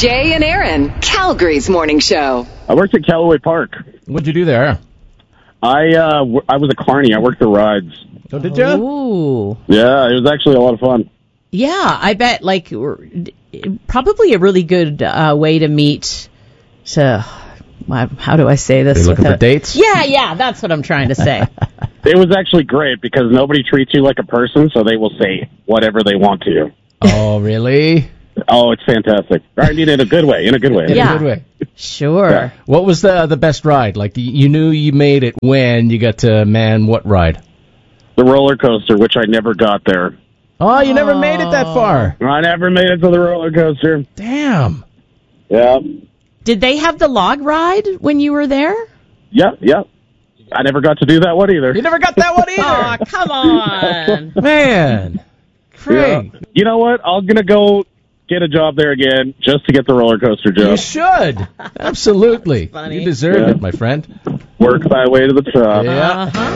Jay and Aaron, Calgary's morning show. I worked at Callaway Park. What'd you do there? I was a carny. I worked the rides. Oh, did you? Ooh. Yeah, it was actually a lot of fun. Yeah, I bet, probably a really good way to meet, how do I say this? Are you looking for dates? Yeah, that's what I'm trying to say. It was actually great because nobody treats you like a person, so they will say whatever they want to you. Oh, really? Oh, it's fantastic. I mean, in a good way. In a good way. Sure. Yeah. What was the best ride? Like, you knew you made it when you got to, what ride? The roller coaster, which I never got there. Oh, you never made it that far. I never made it to the roller coaster. Damn. Yeah. Did they have the log ride when you were there? Yeah. I never got to do that one either. You never got that one either. Oh, come on. Man. Great. Yeah. You know what? I'm going to go get a job there again just to get the roller coaster job. You should. Absolutely. Funny. You deserve it, my friend. Work my way to the top. Yeah.